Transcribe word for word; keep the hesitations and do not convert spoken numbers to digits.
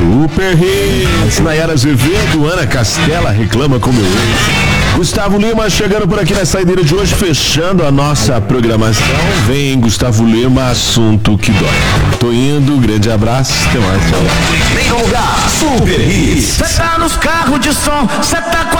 Super Hits, Nayara Azevedo, Ana Castela reclama com meu ex. Gustavo Lima chegando por aqui na saideira de hoje, fechando a nossa programação. Vem Gustavo Lima, assunto que dói. Tô indo, grande abraço, até mais. Primeiro lugar, Super Hits. Cê tá nos carros de som, cê tá com